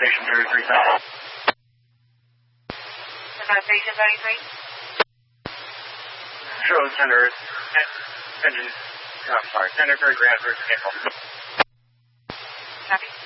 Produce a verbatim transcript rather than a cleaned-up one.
Station thirty-three South. Station thirty-three? Show center, engine, oh, sorry, center thirty grand, cancel. Copy.